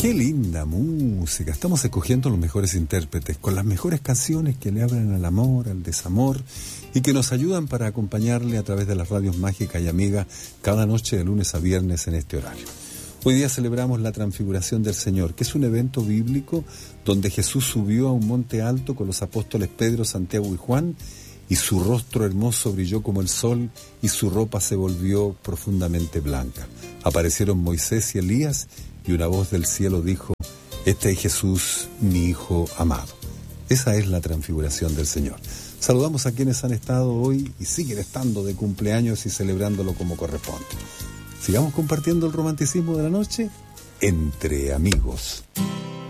Qué linda música. Estamos escogiendo los mejores intérpretes con las mejores canciones que le hablan al amor, al desamor y que nos ayudan para acompañarle a través de las radios mágicas y amigas cada noche de lunes a viernes en este horario. Hoy día celebramos la Transfiguración del Señor, que es un evento bíblico donde Jesús subió a un monte alto con los apóstoles Pedro, Santiago y Juan, y su rostro hermoso brilló como el sol y su ropa se volvió profundamente blanca. Aparecieron Moisés y Elías y una voz del cielo dijo: este es Jesús, mi Hijo amado. Esa es la Transfiguración del Señor. Saludamos a quienes han estado hoy y siguen estando de cumpleaños y celebrándolo como corresponde. Sigamos compartiendo el romanticismo de la noche entre amigos.